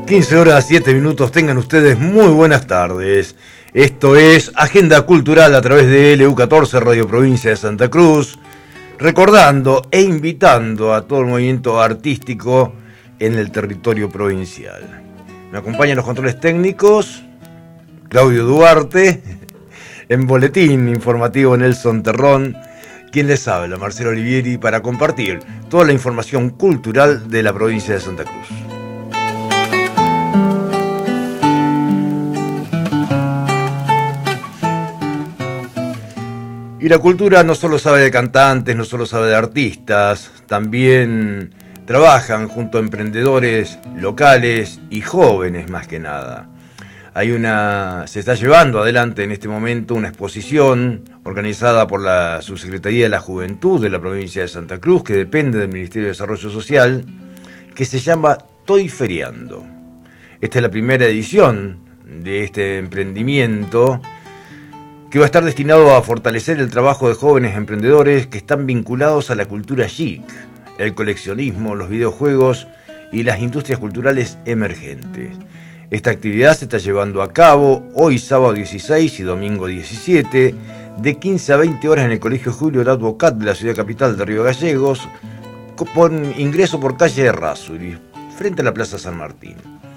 15 horas 7 minutos, tengan ustedes muy buenas tardes. Esto es Agenda Cultural a través de LU14 Radio Provincia de Santa Cruz, recordando e invitando a todo el movimiento artístico en el territorio provincial. Me acompañan los controles técnicos, Claudio Duarte, en boletín informativo Nelson Terrón, quien les habla, Marcelo Olivieri, para compartir toda la información cultural de la provincia de Santa Cruz. Y la cultura no solo sabe de cantantes, no solo sabe de artistas, también trabajan junto a emprendedores locales y jóvenes más que nada. Se está llevando adelante en este momento una exposición organizada por la Subsecretaría de la Juventud de la provincia de Santa Cruz, que depende del Ministerio de Desarrollo Social, que se llama Toy Feriando. Esta es la primera edición de este emprendimiento, que va a estar destinado a fortalecer el trabajo de jóvenes emprendedores que están vinculados a la cultura chic, el coleccionismo, los videojuegos y las industrias culturales emergentes. Esta actividad se está llevando a cabo hoy sábado 16 y domingo 17, de 15 a 20 horas en el Colegio Julio Lato Bocat de la ciudad capital de Río Gallegos, con ingreso por calle Errázuriz, frente a la Plaza San Martín.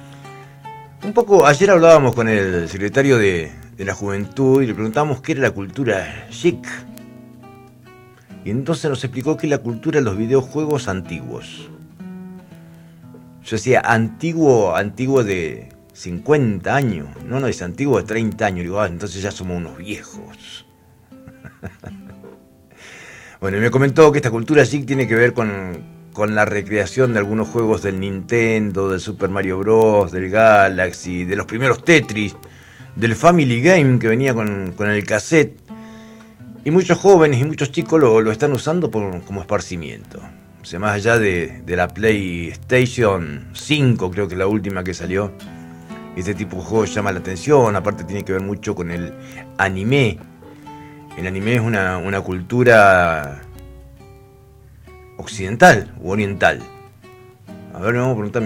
Ayer hablábamos con el secretario de la Juventud y le preguntamos qué era la cultura chic. Y entonces nos explicó que la cultura de los videojuegos antiguos. Yo decía, antiguo de 50 años. No, es antiguo de 30 años. Digo, entonces ya somos unos viejos. Bueno, y me comentó que esta cultura chic tiene que ver con la recreación de algunos juegos del Nintendo, del Super Mario Bros, del Galaxy, de los primeros Tetris, del Family Game que venía con el cassette. Y muchos jóvenes y muchos chicos lo están usando como esparcimiento. O sea, más allá de la PlayStation 5, creo que es la última que salió, este tipo de juegos llama la atención. Aparte tiene que ver mucho con el anime. El anime es una cultura occidental u oriental. A ver, me vamos a preguntar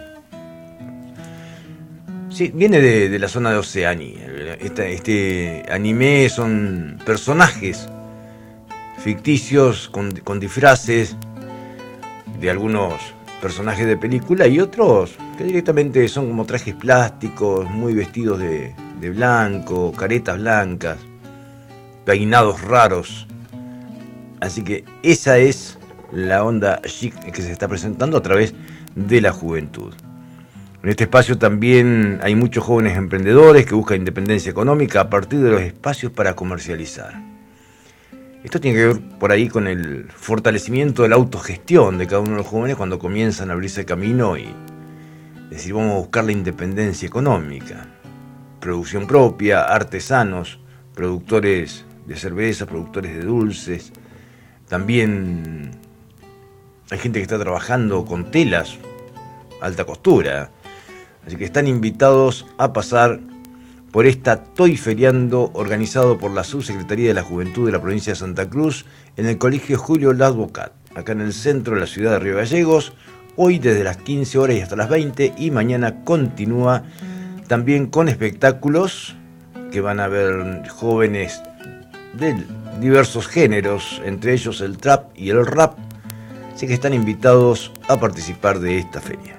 Sí, viene de la zona de Oceanía. Este anime son personajes ficticios con disfraces de algunos personajes de película y otros que directamente son como trajes plásticos, muy vestidos de blanco, caretas blancas, peinados raros. Así que esa es la onda chic que se está presentando a través de la juventud. En este espacio también hay muchos jóvenes emprendedores que buscan independencia económica a partir de los espacios para comercializar. Esto tiene que ver por ahí con el fortalecimiento de la autogestión de cada uno de los jóvenes cuando comienzan a abrirse camino y decir, vamos a buscar la independencia económica. Producción propia, artesanos, productores de cerveza, productores de dulces. También hay gente que está trabajando con telas, alta costura. Así que están invitados a pasar por esta Toy Feriando organizado por la Subsecretaría de la Juventud de la provincia de Santa Cruz en el Colegio Julio Lato Bocat, acá en el centro de la ciudad de Río Gallegos, hoy desde las 15 horas y hasta las 20, y mañana continúa también con espectáculos que van a ver jóvenes de diversos géneros, entre ellos el trap y el rap, así que están invitados a participar de esta feria.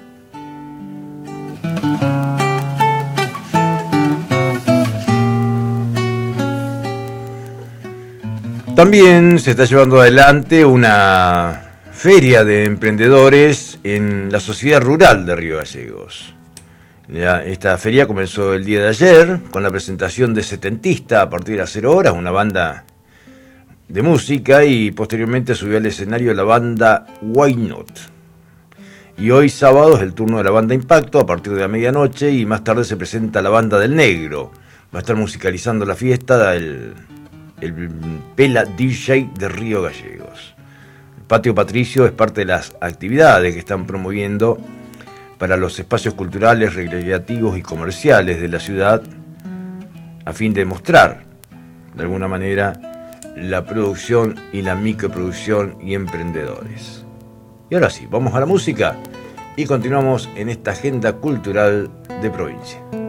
También se está llevando adelante una feria de emprendedores en la sociedad rural de Río Gallegos. Esta feria comenzó el día de ayer con la presentación de Setentista a partir de las 0 horas, una banda de música, y posteriormente subió al escenario la banda Why Not. Y hoy sábado es el turno de la banda Impacto a partir de la medianoche, y más tarde se presenta la banda del Negro. Va a estar musicalizando la fiesta el Pela DJ de Río Gallegos. El Patio Patricio es parte de las actividades que están promoviendo para los espacios culturales, recreativos y comerciales de la ciudad, a fin de mostrar de alguna manera la producción y la microproducción y emprendedores. Y ahora sí, vamos a la música y continuamos en esta agenda cultural de provincia.